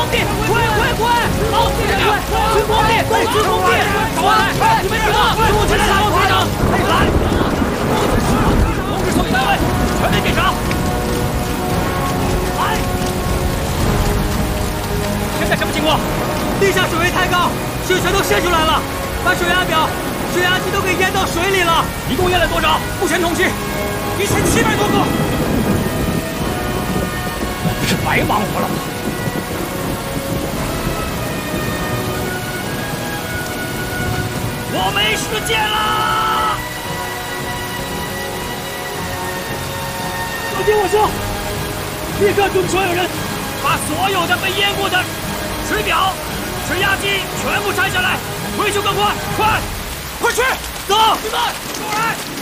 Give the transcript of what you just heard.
地，滚！好，这边去工地，去工地！快，你们知道，给我去查队长，来！通知所有单位，全面检查。来！现在什么情况？地下水位太高，水全都泄出来了，把水压表、水压计都给淹到水里了。一共淹了多少？目前统计1700多个。不是白忙活了吗？我没时间了！听我说，立刻通知所有人，把所有的被淹过的水表、水压计全部拆下来，维修更快！快去！走！你们出来！